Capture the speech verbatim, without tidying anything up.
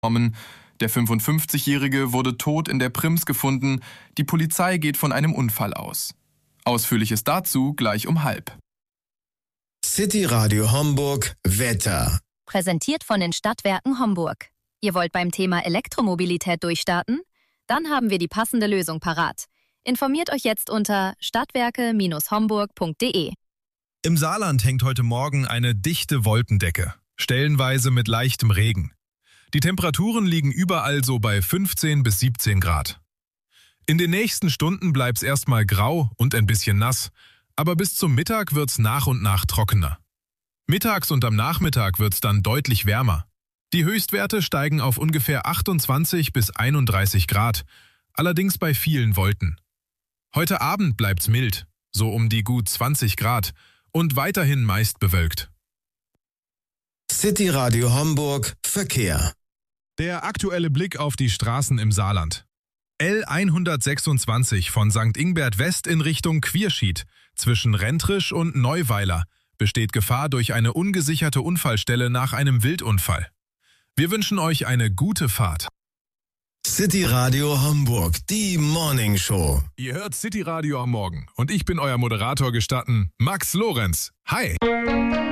Der fünfundfünfzigjährige wurde tot in der Prims gefunden. Die Polizei geht von einem Unfall aus. Ausführliches dazu gleich um halb. City Radio Homburg Wetter. Präsentiert von den Stadtwerken Homburg. Ihr wollt beim Thema Elektromobilität durchstarten? Dann haben wir die passende Lösung parat. Informiert euch jetzt unter stadtwerke Bindestrich homburg punkt de. Im Saarland hängt heute Morgen eine dichte Wolkendecke, stellenweise mit leichtem Regen. Die Temperaturen liegen überall so bei fünfzehn bis siebzehn Grad. In den nächsten Stunden bleibt's erstmal grau und ein bisschen nass, aber bis zum Mittag wird's nach und nach trockener. Mittags und am Nachmittag wird's dann deutlich wärmer. Die Höchstwerte steigen auf ungefähr achtundzwanzig bis einunddreißig Grad, allerdings bei vielen Wolken. Heute Abend bleibt's mild, so um die gut zwanzig Grad und weiterhin meist bewölkt. City Radio Homburg Verkehr. Der aktuelle Blick auf die Straßen im Saarland. L hundertsechsundzwanzig von Sankt Ingbert West in Richtung Quierschied zwischen Rentrisch und Neuweiler besteht Gefahr durch eine ungesicherte Unfallstelle nach einem Wildunfall. Wir wünschen euch eine gute Fahrt. City Radio Homburg, die Morning Show. Ihr hört City Radio am Morgen und ich bin euer Moderator gestatten, Max Lorenz. Hi!